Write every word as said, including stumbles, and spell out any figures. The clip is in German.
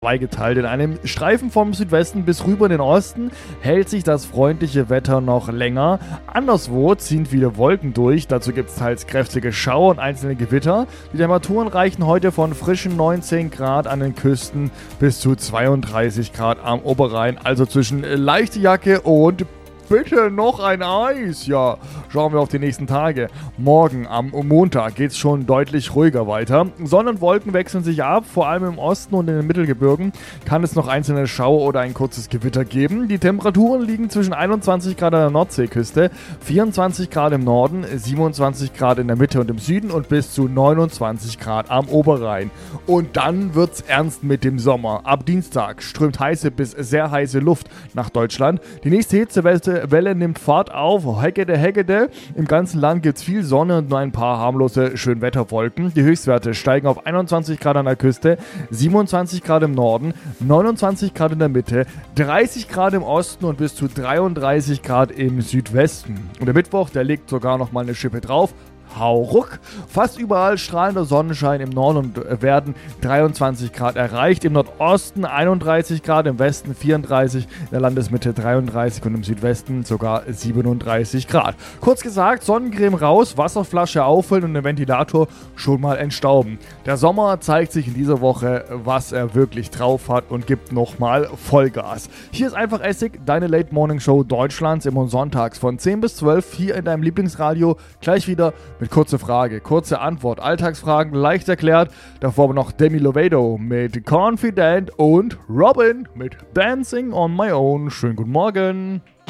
zweigeteilt. In einem Streifen vom Südwesten bis rüber in den Osten hält sich das freundliche Wetter noch länger. Anderswo ziehen viele Wolken durch. Dazu gibt es teils kräftige Schauer und einzelne Gewitter. Die Temperaturen reichen heute von frischen neunzehn Grad an den Küsten bis zu zweiunddreißig Grad am Oberrhein. Also zwischen leichte Jacke und bitte noch ein Eis. Ja, schauen wir auf die nächsten Tage. Morgen am Montag geht es schon deutlich ruhiger weiter. Sonne und Wolken wechseln sich ab. Vor allem im Osten und in den Mittelgebirgen kann es noch einzelne Schauer oder ein kurzes Gewitter geben. Die Temperaturen liegen zwischen einundzwanzig Grad an der Nordseeküste, vierundzwanzig Grad im Norden, siebenundzwanzig Grad in der Mitte und im Süden und bis zu neunundzwanzig Grad am Oberrhein. Und dann wird's ernst mit dem Sommer. Ab Dienstag strömt heiße bis sehr heiße Luft nach Deutschland. Die nächste Hitzewelle Welle nimmt Fahrt auf, heckede, heckede. Im ganzen Land gibt es viel Sonne und nur ein paar harmlose Schönwetterwolken. Die Höchstwerte steigen auf einundzwanzig Grad an der Küste, siebenundzwanzig Grad im Norden, neunundzwanzig Grad in der Mitte, dreißig Grad im Osten und bis zu dreiunddreißig Grad im Südwesten. Und der Mittwoch, der legt sogar noch mal eine Schippe drauf. Hauruck. Fast überall strahlender Sonnenschein im Norden und werden dreiundzwanzig Grad erreicht. Im Nordosten einunddreißig Grad, im Westen vierunddreißig, in der Landesmitte dreiunddreißig und im Südwesten sogar siebenunddreißig Grad. Kurz gesagt, Sonnencreme raus, Wasserflasche auffüllen und den Ventilator schon mal entstauben. Der Sommer zeigt sich in dieser Woche, was er wirklich drauf hat und gibt nochmal Vollgas. Hier ist einfach Essig, deine Late Morning Show Deutschlands immer sonntags von zehn bis zwölf hier in deinem Lieblingsradio. Gleich wieder mit kurze Frage, kurze Antwort, Alltagsfragen leicht erklärt. Davor aber noch Demi Lovato mit Confident und Robin mit Dancing on My Own. Schönen guten Morgen.